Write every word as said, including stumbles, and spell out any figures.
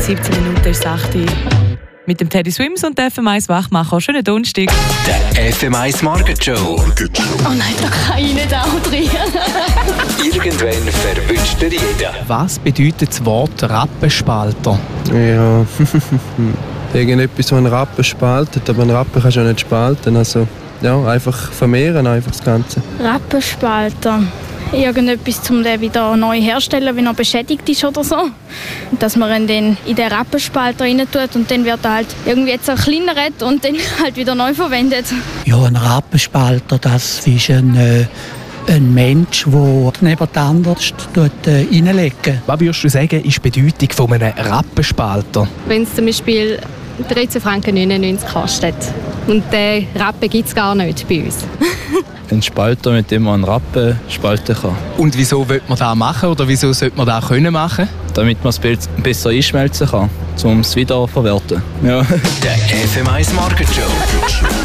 siebzehn Minuten ist es acht Uhr. Mit dem Teddy Swims und der F M eins Wachmacher. Schönen Donnerstag. Der F M eins Morgenshow. Oh nein, da kann ich nicht auch drin. Irgendwann verwünscht er jeden. Was bedeutet das Wort Rappenspalter? Ja, irgendetwas, das einen Rappen spaltet, aber einen Rappen kannst du ja nicht spalten. Also, ja, einfach vermehren, einfach das Ganze. Rappenspalter. Irgendetwas, um den wieder neu herzustellen, wenn er beschädigt ist oder so. Dass man ihn dann in den Rappenspalter rein tut und dann wird er halt irgendwie zerkleinert und dann halt wieder neu verwendet. Ja, ein Rappenspalter, das ist ein, äh, ein Mensch, der neben den anderen äh, reinlegt. Was würdest du sagen, ist die Bedeutung von einem Rappenspalter? Wenn es zum Beispiel dreizehn Franken neunundneunzig kostet und den Rappen gibt es gar nicht bei uns. Ein Spalter, mit dem man einen Rappen spalten kann. Und wieso will man das machen oder wieso sollte man das können machen? Damit man es besser einschmelzen kann, um es wieder zu verwerten. Ja. Der F M eins Morgenshow.